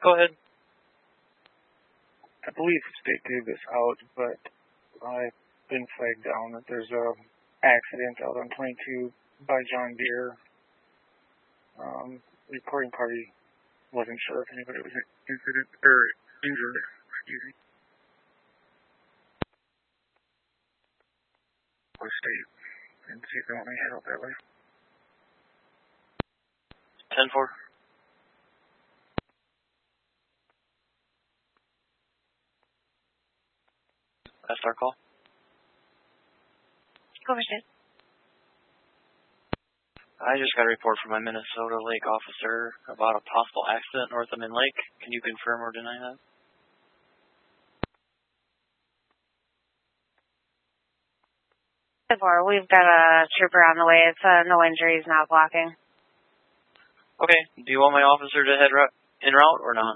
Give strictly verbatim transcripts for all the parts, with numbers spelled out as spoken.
Go ahead. I believe the state gave this out, but I've been flagged down that there's a accident out on twenty-two by John Deere. Um, the reporting party wasn't sure if anybody was incident or injured. Excuse me. Or state, and see if they want me to head out that way. ten four. That's our call. Go ahead. I just got a report from my Minnesota Lake officer about a possible accident north of Min Lake. Can you confirm or deny that? We've got a trooper on the way. It's uh, no injuries, not blocking. Okay. Do you want my officer to head en route or not?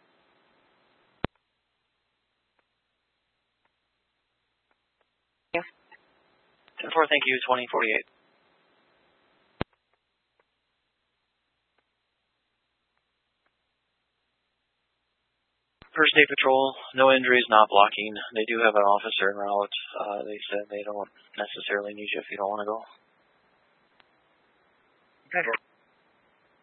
ten four, thank you, twenty forty-eight. First State Patrol, no injuries, not blocking. They do have an officer en route. Uh, they said they don't necessarily need you if you don't want to go. Okay.